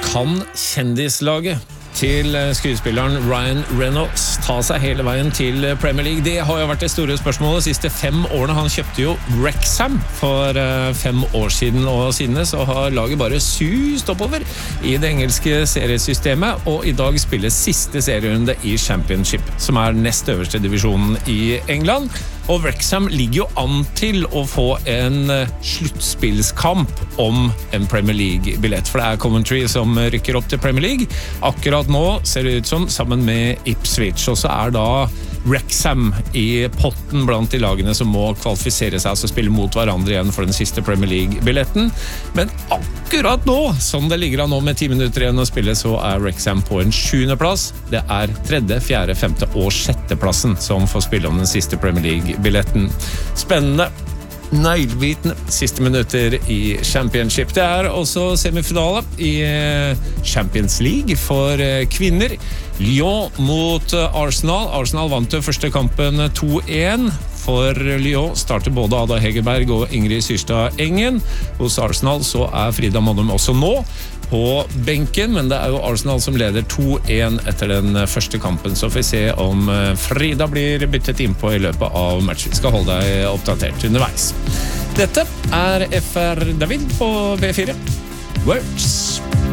Kan kjendislaget til skuespilleren Ryan Reynolds ta seg hele veien til Premier League? Det har jo vært det store spørsmålet de siste 5 årene. Han kjøpte jo Wrexham for 5 år siden, og siden det så har laget bare sust oppover i det engelske seriesystemet, og i dag spiller siste serierunde i Championship, som er nest øverste divisjonen i England. Og Wrexham ligger jo an til å få en sluttspillskamp om en Premier League-billett, for det er Coventry som rykker opp til Premier League. Akkurat nå ser det ut som, sammen med Ipswich, og så er da Wrexham i potten blant de lagene som må kvalifisere seg, altså spille mot hverandre igjen for den siste Premier League-billetten. Men akkurat nå, som det ligger an nå med 10 minutter igjen å spille, så er Wrexham på en 7. plass. Det er 3., 4., 5. og 6. plassen som får spille om den siste Premier League-billetten. Spennende. Neglevitende siste minutter i Championship. Det er også semifinale i Champions League for kvinner. Lyon mot Arsenal. Arsenal vant den første kampen 2-1. For Lyon starter både Ada Hegerberg og Ingrid Syrstad Engen. Hos Arsenal så er Frida Monum også nå på benken, men det er jo Arsenal som leder 2-1 etter den første kampen, så får vi se om Frida blir byttet inn på i løpet av matchen. Vi skal holde deg oppdatert underveis. Dette er FR David på B4. Words.